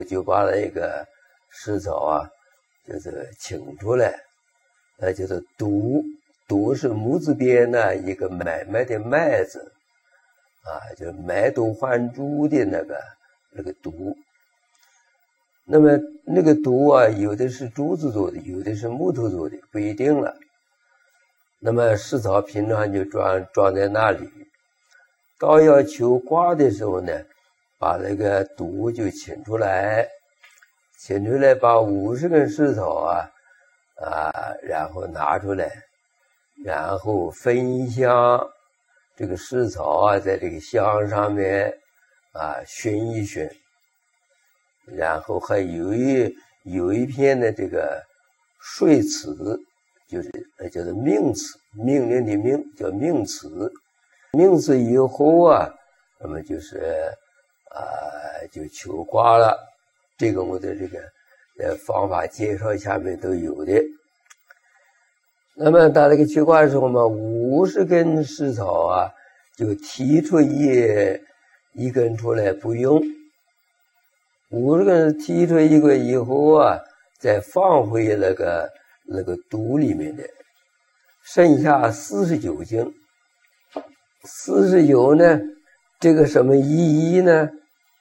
就把那个石草啊，就是请出来，就是读，读是木字边的一个买卖的卖字，就是买椟还珠的那个读。那么那个读啊，有的是竹子做的，有的是木头做的，不一定了。那么石草平常就装在那里，到要求卦的时候呢，把那个读就请出来，把50根石草然后拿出来，然后分香，这个石草啊，在这个香上面熏一熏，然后还有一片的这个睡词，就是叫做命词，命令的命叫命词。命词以后啊，那么就是就求卦了。这个我的这个方法介绍下面都有的。那么打这个求卦的时候嘛，50根石草啊，就提出一根出来不用，50根提出一个以后啊，再放回那个肚里面的，剩下49斤。49呢，这个什么意义呢？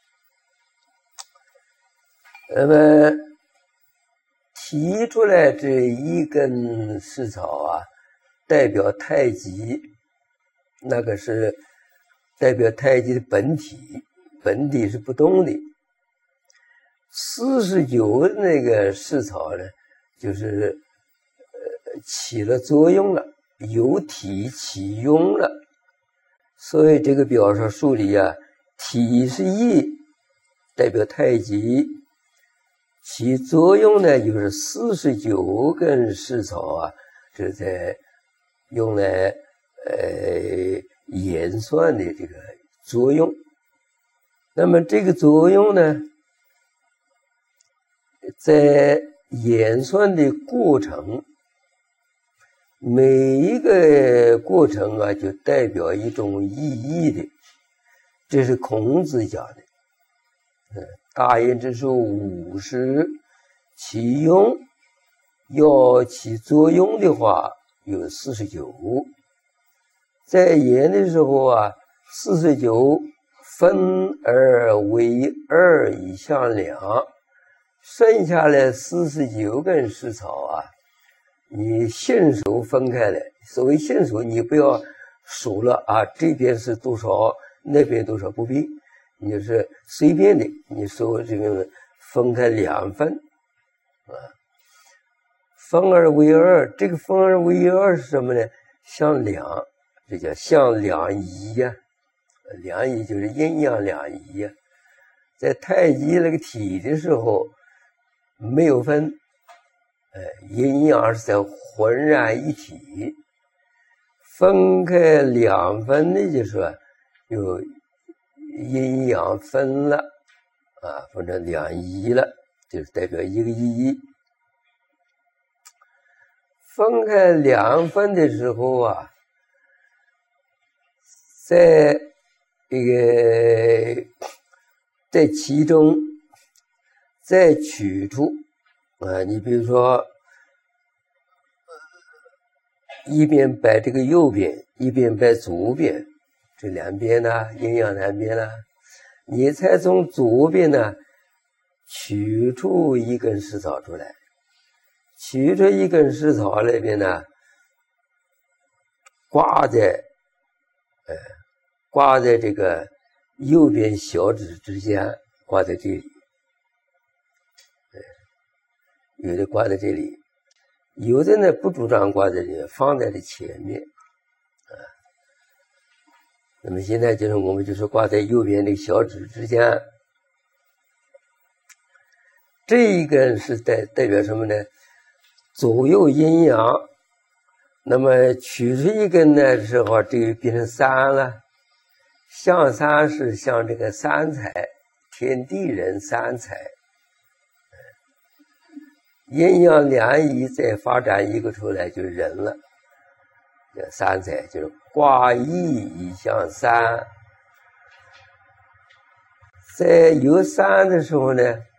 那么提出来这一根石草啊，代表太极，那个是代表太极的本体，本体是不动的。49那个石草呢，就是起了作用了，有体起用了。所以这个表上数里啊，体是意，代表太极，其作用呢就是49根石草啊，这在用来演算的这个作用。那么这个作用呢，在演算的过程，每一个过程啊，就代表一种意义的。这是孔子讲的。大言之数50，其用要起作用的话有49。在言的时候啊，49分而为2以相两，剩下来49根石草啊，你信手分开来。所谓信手，你不要数了这边是多少，那边多少，不必，你就是随便的，你数这个分开2份分而为2。这个分而为2是什么呢？相两，这叫相两仪呀。两仪就是阴阳两仪呀。在太极那个体的时候没有分，阴阳是在浑然一体。分开2分的就是说有阴阳分了分成两仪了，就是代表一个意义。分开2分的时候啊，在在其中再取出你比如说一边摆这个右边，一边摆左边，这2边呢，阴阳2边呢，你才从左边呢取出一根石草出来，取出一根石草那边呢，挂在这个右边小指之间，挂在这里，有的挂在这里，有的呢不主张挂在这里，放在这前面那么现在就是我们就是挂在右边的小指之间。这一根是代表什么呢？左右阴阳。那么取出一根的时候，这个变成3了。象3是像这个三才，天地人三才。阴阳2仪再发展一个出来就人了，这三才就是卦意以象3。在有3的时候呢，